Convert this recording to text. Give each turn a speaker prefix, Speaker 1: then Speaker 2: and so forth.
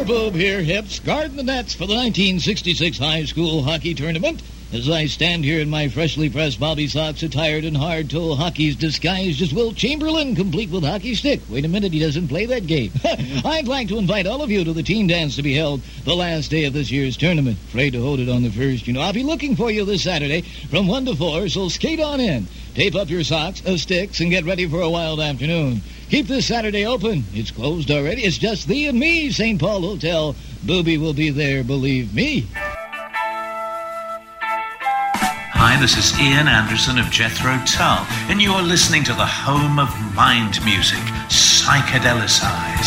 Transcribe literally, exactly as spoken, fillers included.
Speaker 1: Your boob here, Hips, guarding the nets for the nineteen sixty-six high school hockey tournament. As I stand here in my freshly pressed Bobby socks, attired in hard-toe hockey's disguised as Will Chamberlain, complete with hockey stick. Wait a minute, he doesn't play that game. I'd like to invite all of you to the team dance to be held the last day of this year's tournament. Afraid to hold it on the first, you know. I'll be looking for you this Saturday from one to four, so skate on in. Tape up your socks, uh, sticks, and get ready for a wild afternoon. Keep this Saturday open. It's closed already. It's just thee and me, Saint Paul Hotel. Booby will be there, believe me.
Speaker 2: Hi, this is Ian Anderson of Jethro Tull, and you're listening to the home of mind music, Psychedelicize.